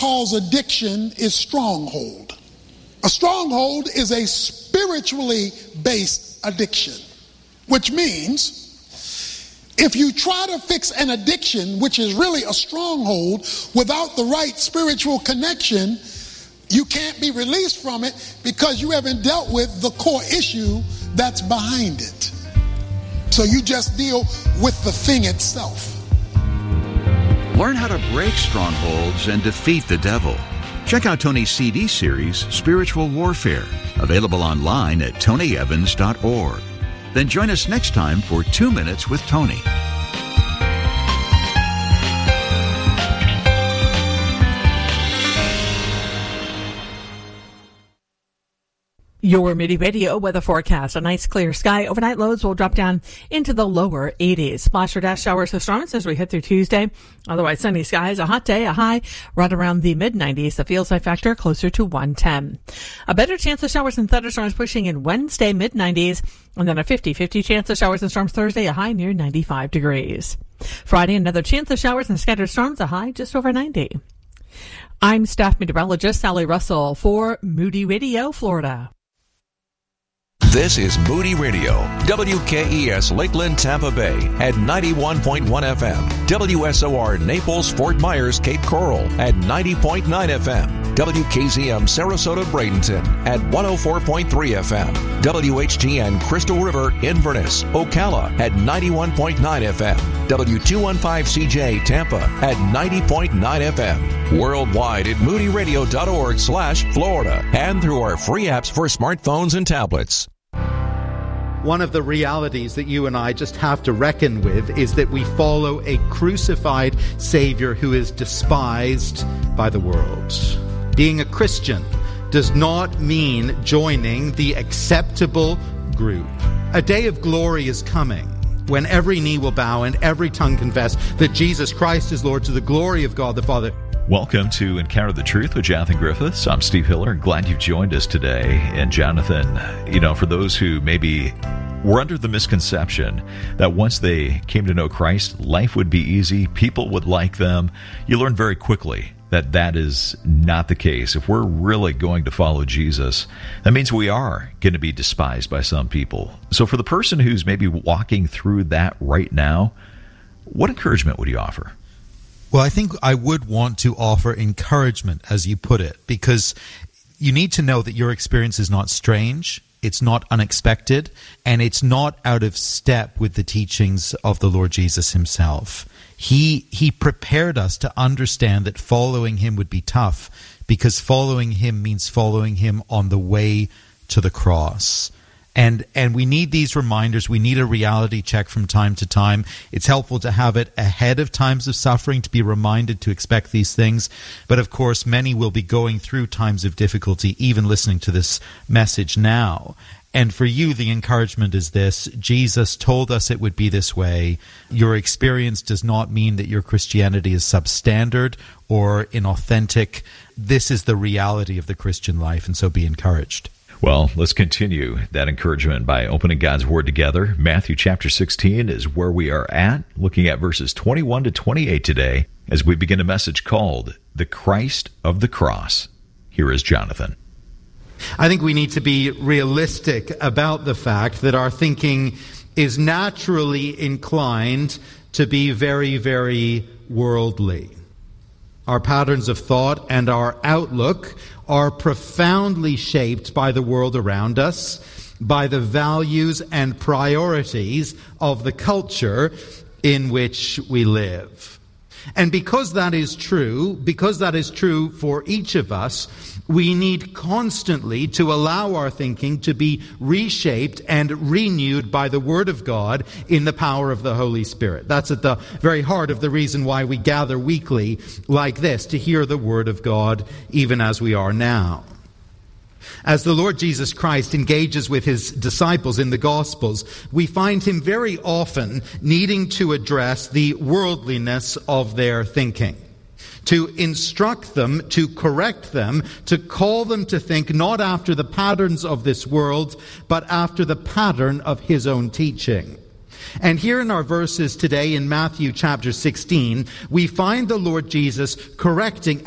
calls addiction is stronghold. A stronghold is a spiritually based addiction, which means if you try to fix an addiction, which is really a stronghold, without the right spiritual connection, you can't be released from it because you haven't dealt with the core issue that's behind it. So you just deal with the thing itself. Learn how to break strongholds and defeat the devil. Check out Tony's CD series, Spiritual Warfare, available online at tonyevans.org. Then join us next time for 2 Minutes with Tony. Your Moody Radio weather forecast. A nice clear sky. Overnight lows will drop down into the lower 80s. Splash or dash showers with storms as we head through Tuesday. Otherwise sunny skies. A hot day. A high right around the mid-90s. The field side factor closer to 110. A better chance of showers and thunderstorms pushing in Wednesday, mid-90s. And then a 50-50 chance of showers and storms Thursday. A high near 95 degrees. Friday, another chance of showers and scattered storms. A high just over 90. I'm staff meteorologist Sally Russell for Moody Radio, Florida. This is Moody Radio, WKES Lakeland, Tampa Bay at 91.1 FM, WSOR Naples, Fort Myers, Cape Coral at 90.9 FM, WKZM Sarasota, Bradenton at 104.3 FM, WHTN Crystal River, Inverness, Ocala at 91.9 FM, W215CJ Tampa at 90.9 FM, worldwide at moodyradio.org/Florida, and through our free apps for smartphones and tablets. One of the realities that you and I just have to reckon with is that we follow a crucified Savior who is despised by the world. Being a Christian does not mean joining the acceptable group. A day of glory is coming when every knee will bow and every tongue confess that Jesus Christ is Lord, to the glory of God the Father. Welcome to Encounter the Truth with Jonathan Griffiths. I'm Steve Hiller. Glad you've joined us today. And Jonathan, for those who maybe were under the misconception that once they came to know Christ, life would be easy, people would like them, you learn very quickly that that is not the case. If we're really going to follow Jesus, that means we are going to be despised by some people. So for the person who's maybe walking through that right now, what encouragement would you offer? Well, I think I would want to offer encouragement, as you put it, because you need to know that your experience is not strange, it's not unexpected, and it's not out of step with the teachings of the Lord Jesus himself. He prepared us to understand that following him would be tough, because following him means following him on the way to the cross. And we need these reminders. We need a reality check from time to time. It's helpful to have it ahead of times of suffering, to be reminded to expect these things. But of course, many will be going through times of difficulty, even listening to this message now. And for you, the encouragement is this: Jesus told us it would be this way. Your experience does not mean that your Christianity is substandard or inauthentic. This is the reality of the Christian life, and so be encouraged. Well, let's continue that encouragement by opening God's Word together. Matthew chapter 16 is where we are at, looking at verses 21 to 28 today as we begin a message called The Christ of the Cross. Here is Jonathan. I think we need to be realistic about the fact that our thinking is naturally inclined to be very, very worldly. Our patterns of thought and our outlook are profoundly shaped by the world around us, by the values and priorities of the culture in which we live. And because that is true for each of us, we need constantly to allow our thinking to be reshaped and renewed by the Word of God in the power of the Holy Spirit. That's at the very heart of the reason why we gather weekly like this, to hear the Word of God even as we are now. As the Lord Jesus Christ engages with his disciples in the Gospels, we find him very often needing to address the worldliness of their thinking, to instruct them, to correct them, to call them to think not after the patterns of this world, but after the pattern of his own teaching. And here in our verses today in Matthew chapter 16, we find the Lord Jesus correcting